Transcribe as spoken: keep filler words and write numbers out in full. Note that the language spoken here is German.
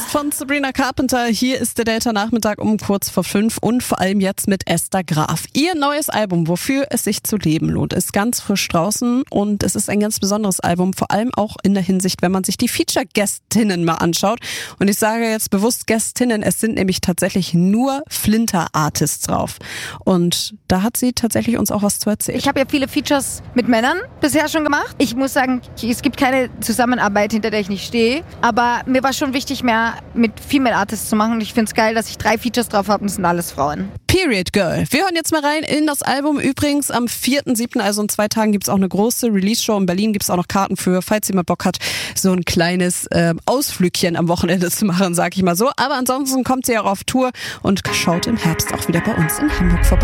von Sabrina Carpenter. Hier ist der Delta-Nachmittag um kurz vor fünf und vor allem jetzt mit Esther Graf. Ihr neues Album, Wofür es sich zu leben lohnt, ist ganz frisch draußen und es ist ein ganz besonderes Album, vor allem auch in der Hinsicht, wenn man sich die Feature-Gästinnen mal anschaut. Und ich sage jetzt bewusst Gästinnen, es sind nämlich tatsächlich nur Flinter-Artists drauf. Und da hat sie tatsächlich uns auch was zu erzählen. Ich habe ja viele Features mit Männern bisher schon gemacht. Ich muss sagen, es gibt keine Zusammenarbeit, hinter der ich nicht stehe. Aber mir war schon wichtig, mehr mit Female Artists zu machen. Und ich finde es geil, dass ich drei Features drauf habe und es sind alles Frauen. Period Girl. Wir hören jetzt mal rein in das Album. Übrigens am vierten siebten, also in zwei Tagen, gibt es auch eine große Release-Show. In Berlin gibt es auch noch Karten für, falls jemand Bock hat, so ein kleines äh, Ausflügchen am Wochenende zu machen, sag ich mal so. Aber ansonsten kommt sie auch auf Tour und schaut im Herbst auch wieder bei uns in Hamburg vorbei.